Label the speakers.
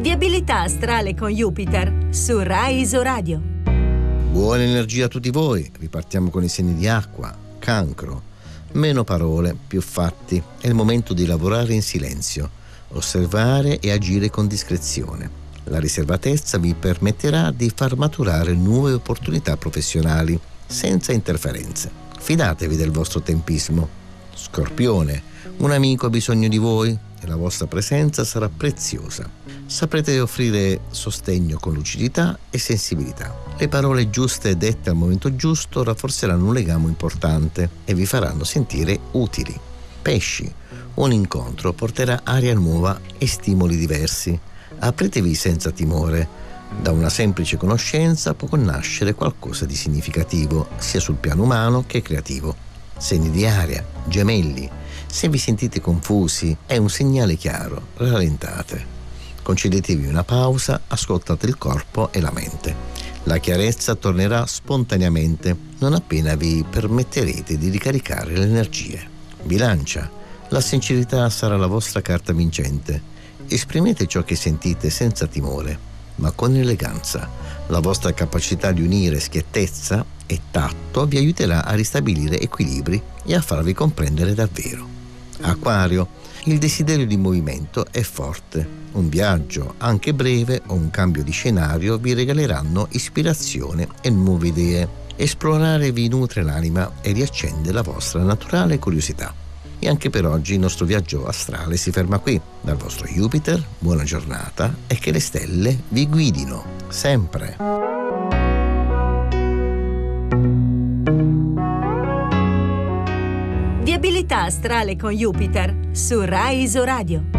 Speaker 1: Viabilità astrale con Jupiter su Rai Isoradio.
Speaker 2: Buona energia a tutti voi. Ripartiamo con i segni di acqua. Cancro. Meno parole, più fatti. È il momento di lavorare in silenzio, osservare e agire con discrezione. La riservatezza vi permetterà di far maturare nuove opportunità professionali senza interferenze. Fidatevi del vostro tempismo. Scorpione. Un amico ha bisogno di voi e la vostra presenza sarà preziosa. Saprete offrire sostegno con lucidità e sensibilità. Le parole giuste dette al momento giusto rafforzeranno un legame importante e vi faranno sentire utili. Pesci. Un incontro porterà aria nuova e stimoli diversi. Apritevi senza timore. Da una semplice conoscenza può nascere qualcosa di significativo, sia sul piano umano che creativo. Segni di aria. Gemelli. Se vi sentite confusi, è un segnale chiaro, rallentate. Concedetevi una pausa, ascoltate il corpo e la mente. La chiarezza tornerà spontaneamente, non appena vi permetterete di ricaricare le energie. Bilancia. La sincerità sarà la vostra carta vincente. Esprimete ciò che sentite senza timore, ma con eleganza. La vostra capacità di unire schiettezza e tatto vi aiuterà a ristabilire equilibri e a farvi comprendere davvero. Acquario. Il desiderio di movimento è forte. Un viaggio, anche breve, o un cambio di scenario vi regaleranno ispirazione e nuove idee. Esplorare vi nutre l'anima e riaccende la vostra naturale curiosità. E anche per oggi il nostro viaggio astrale si ferma qui. Dal vostro Jupiter, buona giornata e che le stelle vi guidino sempre.
Speaker 1: Viabilità astrale con Jupiter su Rai Isoradio.